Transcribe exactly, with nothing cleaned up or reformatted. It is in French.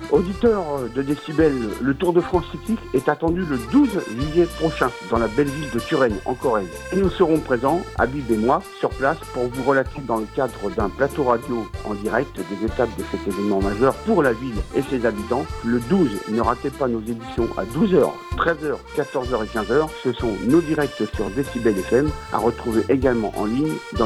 Auditeurs de Décibel, le Tour de France cyclique est attendu le douze juillet prochain dans la belle ville de Turenne, en Corrèze. Et nous serons présents, Habib et moi, sur place pour vous relater dans le cadre d'un plateau radio en direct des étapes de cet événement majeur pour la ville et ses habitants. Le douze, ne ratez pas nos éditions à douze heures, treize heures, quatorze heures et quinze heures. Ce sont nos directs sur Décibel F M, à retrouver également en ligne dans